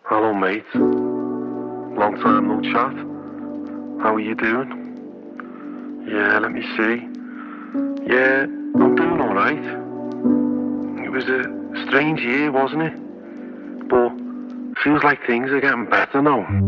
Hello, mate. Long time no chat. How are you doing? Yeah, let me see. Yeah, I'm doing alright. It was a strange year, wasn't it? But feels like things are getting better now.